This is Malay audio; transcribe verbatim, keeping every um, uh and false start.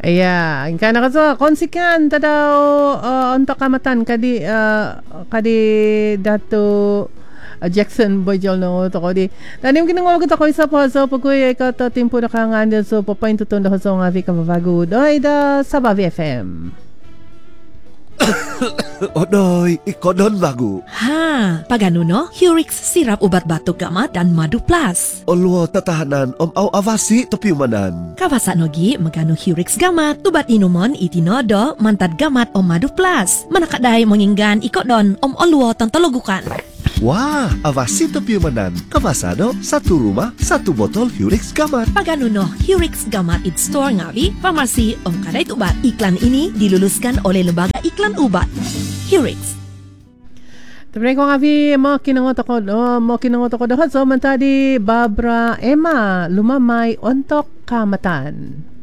Ya, kana kaso konsikan tadaw uh, untuk kamatan kadi uh, kadi Dato uh, Jackson Boyjol no to kodi. Tani mungkin ngol kita ko isa po so pagkuy ka ta tempo na kangandel so po point tutun do so nga vi ka bago doy da Sabavi F M. Odoy, ikodon bago. Ha, pagano no? Hurix sirap ubat batuk gamat dan madu plus. Olwo tatahanan om au avasi topiumanan. Kawasa nogi magano Hurix gamat, tubat inumon itinodo mantad gamat om madu plus. Manakaday manginggan ikodon om olwo tantologukan. Wah, avasi topiumanan. Kawasano, satu rumah, satu botol Hurix gamat. Pagano no, Hurix gamat it store ngawi, farmasi om kadai tubat. Iklan ini diluluskan oleh lembaga iklan ubat. Hurix. Tapi ko nga vi mo kinangot ako oh, mo kinangot ako dahat so man tadi Barbara Emma lumamay ontok kamatan.